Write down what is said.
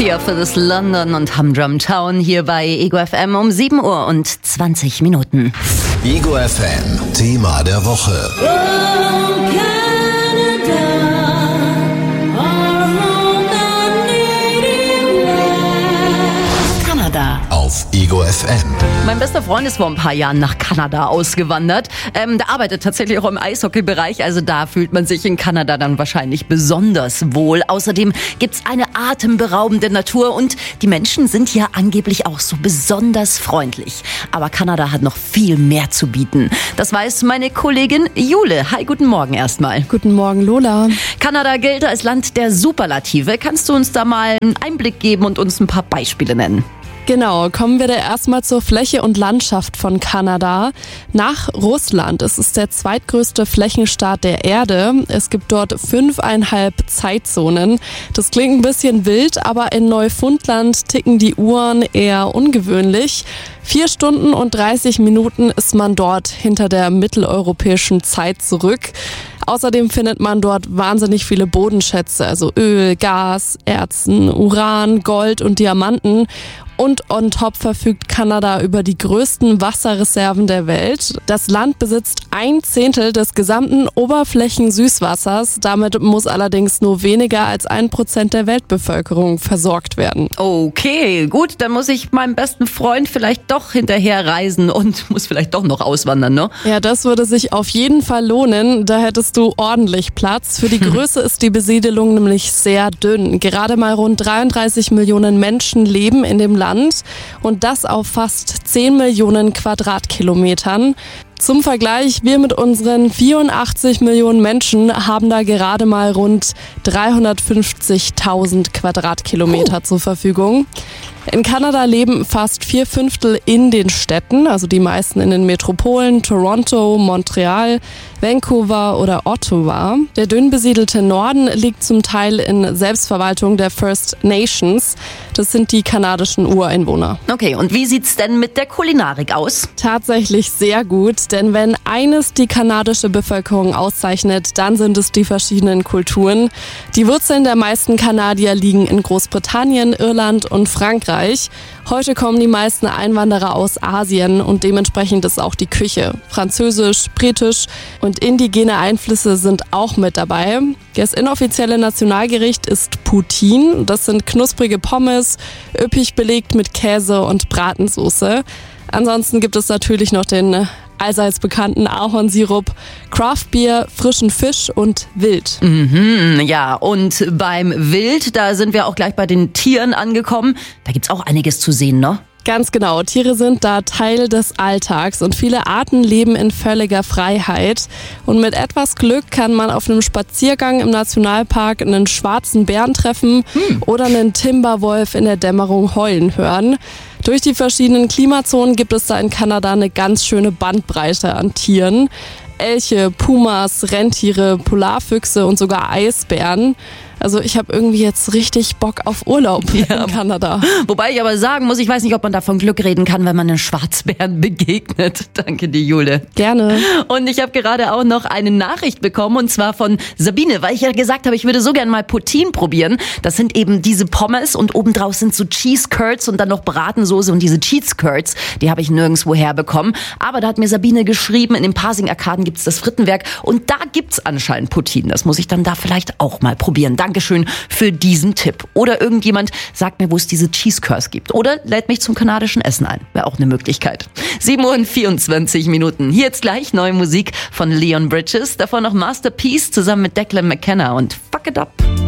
Theophilus London und Humdrum Town hier bei Ego FM um 7 Uhr und 20 Minuten. Ego FM, Thema der Woche. Kanada. Auf Ego FM. Mein bester Freund ist vor ein paar Jahren nach Kanada ausgewandert. Der arbeitet tatsächlich auch im Eishockeybereich, also da fühlt man sich in Kanada dann wahrscheinlich besonders wohl. Außerdem gibt's eine atemberaubende Natur und die Menschen sind ja angeblich auch so besonders freundlich. Aber Kanada hat noch viel mehr zu bieten. Das weiß meine Kollegin Jule. Hi, guten Morgen erstmal. Guten Morgen, Lola. Kanada gilt als Land der Superlative. Kannst du uns da mal einen Einblick geben und uns ein paar Beispiele nennen? Genau, kommen wir da erstmal zur Fläche und Landschaft von Kanada. Nach Russland ist es der zweitgrößte Flächenstaat der Erde. Es gibt dort 5,5 Zeitzonen. Das klingt ein bisschen wild, aber in Neufundland ticken die Uhren eher ungewöhnlich. 4 Stunden und 30 Minuten ist man dort hinter der mitteleuropäischen Zeit zurück. Außerdem findet man dort wahnsinnig viele Bodenschätze, also Öl, Gas, Erzen, Uran, Gold und Diamanten. Und on top verfügt Kanada über die größten Wasserreserven der Welt. Das Land besitzt 1/10 des gesamten Oberflächensüßwassers. Damit muss allerdings nur weniger als 1% der Weltbevölkerung versorgt werden. Okay, gut, dann muss ich meinem besten Freund vielleicht doch hinterher reisen und muss vielleicht doch noch auswandern, ne? Ja, das würde sich auf jeden Fall lohnen. Da hättest du ordentlich Platz. Für die Größe ist die Besiedelung nämlich sehr dünn. Gerade mal rund 33 Millionen Menschen leben in dem Land und das auf fast 10 Millionen Quadratkilometern. Zum Vergleich, wir mit unseren 84 Millionen Menschen haben da gerade mal rund 350.000 Quadratkilometer zur Verfügung. In Kanada leben fast 4/5 in den Städten, also die meisten in den Metropolen Toronto, Montreal, Vancouver oder Ottawa. Der dünn besiedelte Norden liegt zum Teil in Selbstverwaltung der First Nations. Das sind die kanadischen Ureinwohner. Okay, und wie sieht's denn mit der Kulinarik aus? Tatsächlich sehr gut, denn wenn eines die kanadische Bevölkerung auszeichnet, dann sind es die verschiedenen Kulturen. Die Wurzeln der meisten Kanadier liegen in Großbritannien, Irland und Frankreich. Heute kommen die meisten Einwanderer aus Asien und dementsprechend ist auch die Küche. Französisch, britisch und indigene Einflüsse sind auch mit dabei. Das inoffizielle Nationalgericht ist Poutine. Das sind knusprige Pommes, üppig belegt mit Käse und Bratensoße. Ansonsten gibt es natürlich noch den allseits bekannten Ahornsirup, Craftbier, frischen Fisch und Wild. Ja, und beim Wild, da sind wir auch gleich bei den Tieren angekommen. Da gibt's auch einiges zu sehen, ne? Ganz genau, Tiere sind da Teil des Alltags und viele Arten leben in völliger Freiheit. Und mit etwas Glück kann man auf einem Spaziergang im Nationalpark einen schwarzen Bären treffen oder einen Timberwolf in der Dämmerung heulen hören. Durch die verschiedenen Klimazonen gibt es da in Kanada eine ganz schöne Bandbreite an Tieren. Elche, Pumas, Rentiere, Polarfüchse und sogar Eisbären. Also ich habe irgendwie jetzt richtig Bock auf Urlaub in Kanada. Wobei ich aber sagen muss, ich weiß nicht, ob man da von Glück reden kann, wenn man einem Schwarzbären begegnet. Danke dir, Jule. Gerne. Und ich habe gerade auch noch eine Nachricht bekommen und zwar von Sabine, weil ich ja gesagt habe, ich würde so gerne mal Poutine probieren. Das sind eben diese Pommes und obendrauf sind so Cheese Curds und dann noch Bratensoße und diese Cheese Curds, die habe ich nirgendwo herbekommen. Aber da hat mir Sabine geschrieben, in den Pasing-Arkaden gibt's das Frittenwerk und da gibt's anscheinend Poutine. Das muss ich dann da vielleicht auch mal probieren. Dankeschön für diesen Tipp. Oder irgendjemand sagt mir, wo es diese Cheese Curds gibt. Oder lädt mich zum kanadischen Essen ein. Wäre auch eine Möglichkeit. 7 Uhr und 24 Minuten. Hier jetzt gleich neue Musik von Leon Bridges. Davor noch Masterpiece zusammen mit Declan McKenna und Fuck It Up.